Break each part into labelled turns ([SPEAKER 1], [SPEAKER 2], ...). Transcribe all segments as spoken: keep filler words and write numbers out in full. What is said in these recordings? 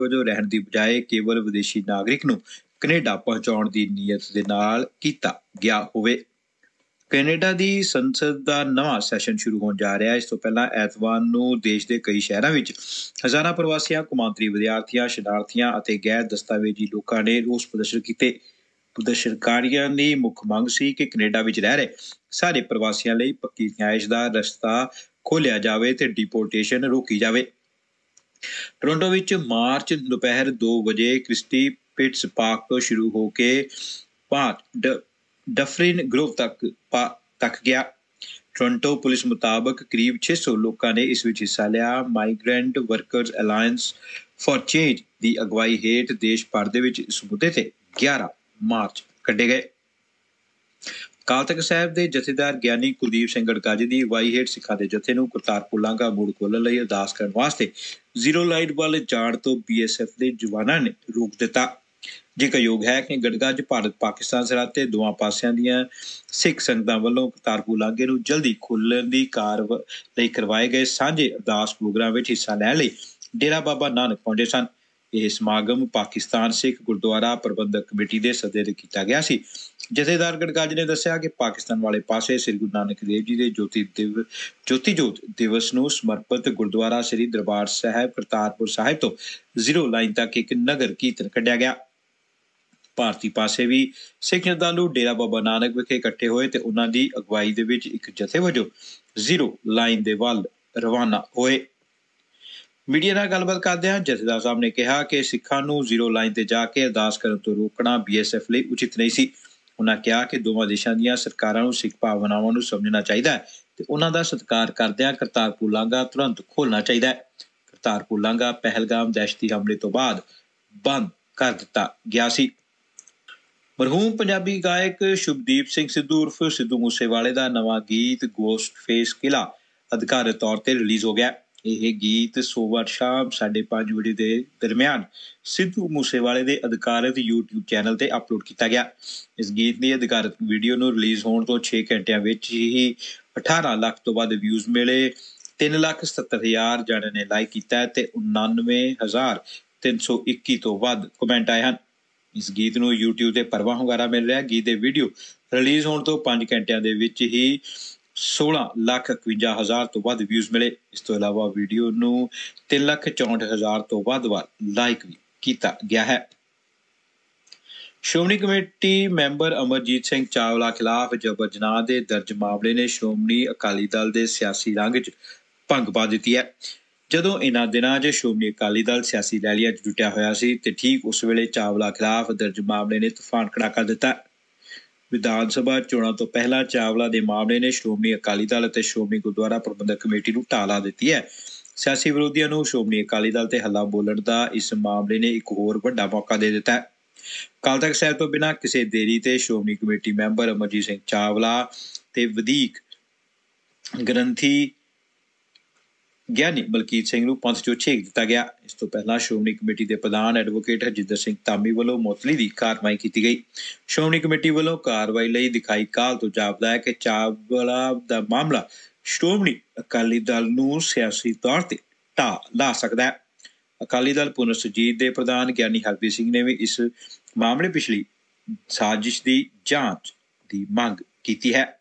[SPEAKER 1] ਵਜੋਂ ਰਹਿਣ ਦੀ ਬਜਾਏ ਕੇਵਲ ਵਿਦੇਸ਼ੀ ਨਾਗਰਿਕ ਨੂੰ ਕੈਨੇਡਾ ਪਹੁੰਚਾਉਣ ਦੀ ਨੀਅਤ ਦੇ ਨਾਲ ਕੀਤਾ ਗਿਆ ਹੋਵੇ। ਕੈਨੇਡਾ ਦੀ ਸੰਸਦ ਦਾ ਨਵਾਂ ਸੈਸ਼ਨ ਸ਼ੁਰੂ ਹੋਣ ਜਾ ਰਿਹਾ ਹੈ। ਇਸ ਤੋਂ ਪਹਿਲਾਂ ਐਤਵਾਰ ਨੂੰ ਦੇਸ਼ ਦੇ ਕਈ ਸ਼ਹਿਰਾਂ ਵਿੱਚ ਹਜ਼ਾਰਾਂ ਪ੍ਰਵਾਸੀਆਂ, ਕੌਮਾਂਤਰੀ ਵਿਦਿਆਰਥੀਆਂ, ਸ਼ਰਨਾਰਥੀਆਂ ਅਤੇ ਗੈਰ ਦਸਤਾਵੇਜ਼ੀ ਲੋਕਾਂ ਨੇ ਰੋਸ ਪ੍ਰਦਰਸ਼ਨ ਕੀਤੇ। ਪ੍ਰਦਰਸ਼ਨਕਾਰੀਆਂ ਦੀ ਮੁੱਖ ਮੰਗ ਸੀ ਕਿ ਕੈਨੇਡਾ ਵਿੱਚ ਰਹਿ ਰਹੇ ਸਾਰੇ ਪ੍ਰਵਾਸੀਆਂ ਲਈ ਪੱਕੀ ਰਿਹਾਇਸ਼ ਦਾ ਰਸਤਾ ਖੋਲ੍ਹਿਆ ਜਾਵੇ ਤੇ ਡਿਪੋਰਟੇਸ਼ਨ ਰੋਕੀ ਜਾਵੇ। ਟੋਰਾਂਟੋ ਵਿੱਚ ਮਾਰਚ ਦੁਪਹਿਰ ਦੋ ਵਜੇ ਕ੍ਰਿਸਟੀ ਪਿਟਸ ਪਾਰਕ ਤੋਂ ਸ਼ੁਰੂ ਹੋ ਕੇ ਪਾਰਟ ਡਫਰਿਨ ਗਰੋਵ ਤੱਕ ਤੱਕ ਗਿਆ। ਟੋਰਾਂਟੋ ਪੁਲਿਸ ਮੁਤਾਬਕ ਕਰੀਬ ਛੇ ਸੌ ਲੋਕਾਂ ਨੇ ਇਸ ਵਿੱਚ ਹਿੱਸਾ ਲਿਆ। Migrant workers alliance for change ਦੀ ਅਗਵਾਈ ਹੇਠ ਦੇਸ਼ ਭਰ ਦੇ ਵਿੱਚ ਇਸ ਮੁੱਦੇ ਤੇ ਗਿਆਰਾਂ ਮਾਰਚ ਕੱਢੇ ਗਏ। ਅਕਾਲ ਤਖ਼ਤ ਸਾਹਿਬ ਦੇ ਜਥੇਦਾਰ ਗਿਆਨੀ ਕੁਲਦੀਪ ਸਿੰਘ ਗੜਕਾਜੀ ਦੀ ਅਗਵਾਈ ਹੇਠ ਸਿੱਖਾਂ ਦੇ ਜਥੇ ਨੂੰ ਕਰਤਾਰਪੁਰ ਲਾਂਘਾ ਮੁੜ ਖੋਲ੍ਹਣ ਲਈ ਅਰਦਾਸ ਕਰਨ ਵਾਸਤੇ ਜ਼ੀਰੋ ਲਾਈਨ ਵੱਲ ਜਾਣ ਤੋਂ ਬੀ ਐਸ ਐਫ ਦੇ ਜਵਾਨਾਂ ਨੇ ਰੋਕ ਦਿੱਤਾ। ਜ਼ਿਕਰਯੋਗ ਹੈ ਕਿ ਗੜਗੜ ਭਾਰਤ ਪਾਕਿਸਤਾਨ ਸਰਹੱਦ ਤੇ ਦੋਵਾਂ ਪਾਸਿਆਂ ਦੀਆਂ ਸਿੱਖ ਸੰਗਤਾਂ ਵੱਲੋਂ ਕਰਤਾਰਪੁਰ ਲਾਂਘੇ ਨੂੰ ਜਲਦੀ ਖੋਲ੍ਹਣ ਦੀ ਕਾਰਵਾਈ ਲਈ ਕਰਵਾਏ ਗਏ ਸਾਂਝੇ ਅਰਦਾਸ ਪ੍ਰੋਗਰਾਮ ਵਿੱਚ ਹਿੱਸਾ ਲੈਣ ਲਈ ਡੇਰਾ ਬਾਬਾ ਨਾਨਕ ਪਹੁੰਚੇ ਸਨ। ਇਹ ਸਮਾਗਮ ਪਾਕਿਸਤਾਨ ਸਿੱਖ ਗੁਰਦੁਆਰਾ ਪ੍ਰਬੰਧਕ ਕਮੇਟੀ ਦੇ ਸੱਦੇ ਤੇ ਕੀਤਾ ਗਿਆ ਸੀ। ਜਥੇਦਾਰ ਗੜਕਾਜੀ ਨੇ ਦੱਸਿਆ ਕਿ ਪਾਕਿਸਤਾਨ ਵਾਲੇ ਪਾਸੇ ਸ੍ਰੀ ਗੁਰੂ ਨਾਨਕ ਦੇਵ ਜੀ ਦੇ ਜੋਤੀ ਦਿਵ ਜੋਤੀ ਜੋਤ ਦਿਵਸ ਨੂੰ ਸਮਰਪਿਤ ਗੁਰਦੁਆਰਾ ਸ੍ਰੀ ਦਰਬਾਰ ਸਾਹਿਬ ਕਰਤਾਰਪੁਰ ਸਾਹਿਬ ਤੋਂ ਜ਼ੀਰੋ ਲਾਈਨ ਤੱਕ ਇੱਕ ਨਗਰ ਕੀਰਤਨ ਕੱਢਿਆ ਗਿਆ। ਭਾਰਤੀ ਪਾਸੇ ਵੀ ਸਿੱਖ ਸ਼ਰਧਾਲੂ ਡੇਰਾ ਬਾਬਾ ਨਾਨਕ ਵਿਖੇ ਇਕੱਠੇ ਹੋਏ ਤੇ ਉਹਨਾਂ ਦੀ ਅਗਵਾਈ ਦੇ ਵਿੱਚ ਇੱਕ ਜਥੇ ਵਜੋਂ ਜ਼ੀਰੋ ਲਾਈਨ ਦੇ ਵੱਲ ਰਵਾਨਾ ਹੋਏ। ਮੀਡੀਆ ਨਾਲ ਗੱਲਬਾਤ ਕਰਦਿਆਂ ਜਥੇਦਾਰ ਸਾਹਿਬ ਨੇ ਕਿਹਾ ਕਿ ਸਿੱਖਾਂ ਨੂੰ ਜ਼ੀਰੋ ਲਾਈਨ ਤੇ ਜਾ ਕੇ ਅਰਦਾਸ ਕਰਨ ਤੋਂ ਰੋਕਣਾ ਬੀ ਐਸ ਐਫ ਲਈ ਉਚਿਤ ਨਹੀਂ ਸੀ। ਉਹਨਾਂ ਕਿਹਾ ਕਿ ਦੋਵਾਂ ਦੇਸ਼ਾਂ ਦੀਆਂ ਸਰਕਾਰਾਂ ਨੂੰ ਸਿੱਖ ਭਾਵਨਾਵਾਂ ਨੂੰ ਸਮਝਣਾ ਚਾਹੀਦਾ ਹੈ ਤੇ ਉਹਨਾਂ ਦਾ ਸਤਿਕਾਰ ਕਰਦਿਆਂ ਕਰਤਾਰਪੁਰ ਲਾਂਘਾ ਤੁਰੰਤ ਖੋਲ੍ਹਣਾ ਚਾਹੀਦਾ ਹੈ। ਕਰਤਾਰਪੁਰ ਲਾਂਘਾ ਪਹਿਲਗਾਮ ਦਹਿਸ਼ਤੀ ਹਮਲੇ ਤੋਂ ਬਾਅਦ ਬੰਦ ਕਰ ਦਿੱਤਾ ਗਿਆ ਸੀ। ਮਰਹੂਮ ਪੰਜਾਬੀ ਗਾਇਕ ਸ਼ੁਭਦੀਪ ਸਿੰਘ ਸਿੱਧੂ ਉਰਫ ਸਿੱਧੂ ਮੂਸੇਵਾਲੇ ਦਾ ਨਵਾਂ ਗੀਤ ਗੋਸਟ ਫੇਸ ਕਿਲਾ ਅਧਿਕਾਰਤ ਤੌਰ ਤੇ ਰਿਲੀਜ਼ ਹੋ ਗਿਆ। ਇਹ ਗੀਤ ਸੋਮਵਾਰ ਸ਼ਾਮ ਸਾਢੇ ਪੰਜ ਵਜੇ ਦੇ ਦਰਮਿਆਨ ਸਿੱਧੂ ਮੂਸੇਵਾਲੇ ਦੇ ਅਧਿਕਾਰਤ ਯੂਟਿਊਬ ਚੈਨਲ ਤੇ ਅਪਲੋਡ ਕੀਤਾ ਗਿਆ। ਇਸ ਗੀਤ ਦੀ ਅਧਿਕਾਰਤ ਵੀਡੀਓ ਨੂੰ ਰਿਲੀਜ਼ ਹੋਣ ਤੋਂ ਛੇ ਘੰਟਿਆਂ ਵਿੱਚ ਹੀ ਅਠਾਰਾਂ ਲੱਖ ਤੋਂ ਵੱਧ ਵਿਊਜ਼ ਮਿਲੇ। ਤਿੰਨ ਲੱਖ ਸੱਤਰ ਹਜ਼ਾਰ ਜਣਿਆਂ ਨੇ ਲਾਈਕ ਕੀਤਾ ਤੇ ਉਨਾਨਵੇਂ ਹਜ਼ਾਰ ਤਿੰਨ ਸੌ ਇੱਕੀ ਤੋਂ ਵੱਧ ਕਮੈਂਟ ਆਏ ਹਨ। ਇਸ ਗੀਤ ਨੂੰ ਯੂਟਿਊਬ ਤੇ ਭਰਵਾਂ ਹੁੰਗਾਰਾ ਮਿਲ ਰਿਹਾ। ਗੀਤ ਦੇ ਵੀਡੀਓ ਰਿਲੀਜ਼ ਹੋਣ ਤੋਂ ਪੰਜ ਘੰਟਿਆਂ ਦੇ ਵਿੱਚ ਹੀ ਸੋਲਾਂ ਲੱਖ ਇਕਵੰਜਾ ਹਜ਼ਾਰ ਤੋਂ ਵੱਧ ਵਿਊਜ਼ ਮਿਲੇ। ਇਸ ਤੋਂ ਇਲਾਵਾ ਵੀਡੀਓ ਨੂੰ ਤਿੰਨ ਲੱਖ ਚੌਂਹਠ ਹਜ਼ਾਰ ਤੋਂ ਵੱਧ ਵਾਰ ਲਾਈਕ ਵੀ ਕੀਤਾ ਗਿਆ ਹੈ। ਸ਼੍ਰੋਮਣੀ ਕਮੇਟੀ ਮੈਂਬਰ ਅਮਰਜੀਤ ਸਿੰਘ ਚਾਵਲਾ ਖਿਲਾਫ ਜਬਰ ਜਨਾਹ ਦੇ ਦਰਜ ਮਾਮਲੇ ਨੇ ਸ਼੍ਰੋਮਣੀ ਅਕਾਲੀ ਦਲ ਦੇ ਸਿਆਸੀ ਰੰਗ 'ਚ ਭੰਗ ਪਾ ਦਿੱਤੀ ਹੈ। ਜਦੋਂ ਇਹਨਾਂ ਦਿਨਾਂ 'ਚ ਸ਼੍ਰੋਮਣੀ ਅਕਾਲੀ ਦਲ ਸਿਆਸੀ ਰੈਲੀਆਂ 'ਚ ਜੁਟਿਆ ਹੋਇਆ ਸੀ ਤੇ ਠੀਕ ਉਸ ਵੇਲੇ ਚਾਵਲਾ ਖਿਲਾਫ ਦਰਜ ਮਾਮਲੇ ਨੇ ਤੂਫਾਨ ਖੜਾ ਕਰ ਦਿੱਤਾ। ਵਿਧਾਨ ਸਭਾ ਚੋਣਾਂ ਤੋਂ ਪਹਿਲਾਂ ਚਾਵਲਾ ਦੇ ਮਾਮਲੇ ਨੇ ਸ਼੍ਰੋਮਣੀ ਅਕਾਲੀ ਦਲ ਅਤੇ ਸ਼੍ਰੋਮਣੀ ਗੁਰਦੁਆਰਾ ਪ੍ਰਬੰਧਕ ਕਮੇਟੀ ਨੂੰ ਢਾਹ ਲਾ ਦਿੱਤੀ ਹੈ। ਸਿਆਸੀ ਵਿਰੋਧੀਆਂ ਨੂੰ ਸ਼੍ਰੋਮਣੀ ਅਕਾਲੀ ਦਲ ਤੇ ਹੱਲਾ ਬੋਲਣ ਦਾ ਇਸ ਮਾਮਲੇ ਨੇ ਇੱਕ ਹੋਰ ਵੱਡਾ ਮੌਕਾ ਦੇ ਦਿੱਤਾ ਹੈ। ਅਕਾਲ ਤਖ਼ਤ ਸਾਹਿਬ ਤੋਂ ਬਿਨਾਂ ਕਿਸੇ ਦੇਰੀ ਤੇ ਸ਼੍ਰੋਮਣੀ ਕਮੇਟੀ ਮੈਂਬਰ ਅਮਰਜੀਤ ਸਿੰਘ ਚਾਵਲਾ ਤੇ ਵਧੀਕ ਗ੍ਰੰਥੀ ਗਿਆਨੀ ਮਲਕੀਤ ਸਿੰਘ ਨੂੰ ਪੰਥ ਚੋਂ ਛੇਕ ਦਿੱਤਾ ਗਿਆ। ਇਸ ਤੋਂ ਪਹਿਲਾਂ ਸ਼੍ਰੋਮਣੀ ਕਮੇਟੀ ਦੇ ਪ੍ਰਧਾਨ ਐਡਵੋਕੇਟ ਹਰਜਿੰਦਰ ਸਿੰਘ ਧਾਮੀ ਵੱਲੋਂ ਮੁਅੱਤਲੀ ਦੀ ਕਾਰਵਾਈ ਕੀਤੀ ਗਈ। ਸ਼੍ਰੋਮਣੀ ਕਮੇਟੀ ਵੱਲੋਂ ਕਾਰਵਾਈ ਲਈ ਦਿਖਾਈ ਕਾਹਲ ਤੋਂ ਜਾਪਦਾ ਹੈ ਕਿ ਚਾਵਲਾ ਦਾ ਮਾਮਲਾ ਸ਼੍ਰੋਮਣੀ ਅਕਾਲੀ ਦਲ ਨੂੰ ਸਿਆਸੀ ਤੌਰ ਤੇ ਢਾਹ ਲਾ ਸਕਦਾ ਹੈ। ਅਕਾਲੀ ਦਲ ਪੁਨਰ ਸੁਰਜੀਤ ਦੇ ਪ੍ਰਧਾਨ ਗਿਆਨੀ ਹਰਪ੍ਰੀਤ ਸਿੰਘ ਨੇ ਵੀ ਇਸ ਮਾਮਲੇ ਪਿਛਲੀ ਸਾਜ਼ਿਸ਼ ਦੀ ਜਾਂਚ ਦੀ ਮੰਗ ਕੀਤੀ ਹੈ।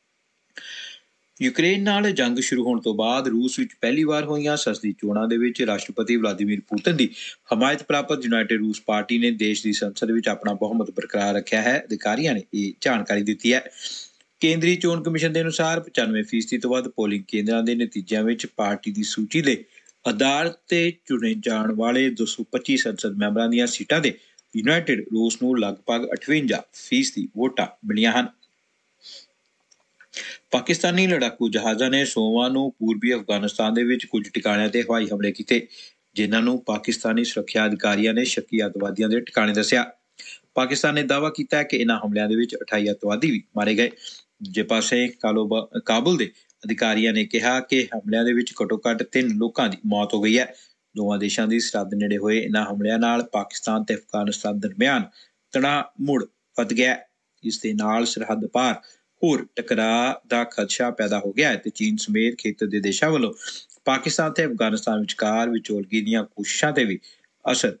[SPEAKER 1] ਯੂਕਰੇਨ ਨਾਲ ਜੰਗ ਸ਼ੁਰੂ ਹੋਣ ਤੋਂ ਬਾਅਦ ਰੂਸ ਵਿੱਚ ਪਹਿਲੀ ਵਾਰ ਹੋਈਆਂ ਸੰਸਦੀ ਚੋਣਾਂ ਦੇ ਵਿੱਚ ਰਾਸ਼ਟਰਪਤੀ ਵਲਾਦੀਮੀਰ ਪੁਤਿਨ ਦੀ ਹਮਾਇਤ ਪ੍ਰਾਪਤ ਯੂਨਾਈਟਿਡ ਰੂਸ ਪਾਰਟੀ ਨੇ ਦੇਸ਼ ਦੀ ਸੰਸਦ ਵਿੱਚ ਆਪਣਾ ਬਹੁਮਤ ਬਰਕਰਾਰ ਰੱਖਿਆ ਹੈ। ਅਧਿਕਾਰੀਆਂ ਨੇ ਇਹ ਜਾਣਕਾਰੀ ਦਿੱਤੀ ਹੈ। ਕੇਂਦਰੀ ਚੋਣ ਕਮਿਸ਼ਨ ਦੇ ਅਨੁਸਾਰ ਪਚਾਨਵੇਂ ਫੀਸਦੀ ਤੋਂ ਵੱਧ ਪੋਲਿੰਗ ਕੇਂਦਰਾਂ ਦੇ ਨਤੀਜਿਆਂ ਵਿੱਚ ਪਾਰਟੀ ਦੀ ਸੂਚੀ ਦੇ ਆਧਾਰ ਤੇ ਚੁਣੇ ਜਾਣ ਵਾਲੇ ਦੋ ਸੌ ਪੱਚੀ ਸੰਸਦ ਮੈਂਬਰਾਂ ਦੀਆਂ ਸੀਟਾਂ ਦੇ ਯੂਨਾਈਟਿਡ ਰੂਸ ਨੂੰ ਲਗਭਗ ਅਠਵੰਜਾ ਫੀਸਦੀ ਵੋਟਾਂ ਮਿਲੀਆਂ ਹਨ। ਪਾਕਿਸਤਾਨੀ ਲੜਾਕੂ ਜਹਾਜ਼ਾਂ ਨੇ ਸੋਮਵਾਰ ਨੂੰ ਪੂਰਬੀ ਅਫਗਾਨਿਸਤਾਨ ਦੇ ਵਿੱਚ ਕੁਝ ਟਿਕਾਣਿਆਂ ਤੇ ਹਵਾਈ ਹਮਲੇ ਕੀਤੇ, ਜਿਨ੍ਹਾਂ ਨੂੰ ਪਾਕਿਸਤਾਨੀ ਸੁਰੱਖਿਆ ਅਧਿਕਾਰੀਆਂ ਨੇ ਸ਼ੱਕੀ ਅੱਤਵਾਦੀਆਂ ਦੇ ਟਿਕਾਣੇ ਦੱਸਿਆ। ਪਾਕਿਸਤਾਨ ਨੇ ਦਾਅਵਾ ਕੀਤਾ ਹੈ ਕਿ ਇਹਨਾਂ ਹਮਲਿਆਂ ਦੇ ਵਿੱਚ ਅਠਾਈ ਅੱਤਵਾਦੀ ਵੀ ਮਾਰੇ ਗਏ। ਦੂਜੇ ਪਾਸੇ ਕਾਬੁਲ ਦੇ ਅਧਿਕਾਰੀਆਂ ਨੇ ਕਿਹਾ ਕਿ ਹਮਲਿਆਂ ਦੇ ਵਿੱਚ ਘੱਟੋ ਘੱਟ ਤਿੰਨ ਲੋਕਾਂ ਦੀ ਮੌਤ ਹੋ ਗਈ ਹੈ। ਦੋਵਾਂ ਦੇਸ਼ਾਂ ਦੀ ਸਰਹੱਦ ਨੇੜੇ ਹੋਏ ਇਹਨਾਂ ਹਮਲਿਆਂ ਨਾਲ ਪਾਕਿਸਤਾਨ ਤੇ ਅਫਗਾਨਿਸਤਾਨ ਦਰਮਿਆਨ ਤਣਾਅ ਮੁੜ ਵੱਧ ਗਿਆ। ਇਸ ਦੇ ਨਾਲ ਸਰਹੱਦ ਪਾਰ ਹੋਰ ਟਕਰਾਅ ਦਾ ਖਦਸ਼ਾ ਪੈਦਾ ਹੋ ਗਿਆ ਹੈ ਤੇ ਚੀਨ ਸਮੇਤ ਖੇਤਰ ਦੇ ਦੇਸ਼ਾਂ ਵੱਲੋਂ ਪਾਕਿਸਤਾਨ ਤੇ ਅਫਗਾਨਿਸਤਾਨ ਵਿਚਕਾਰ ਵਿਚੋਲਗੀ ਦੀਆਂ ਕੋਸ਼ਿਸ਼ਾਂ ਤੇ ਵੀ ਅਸਰ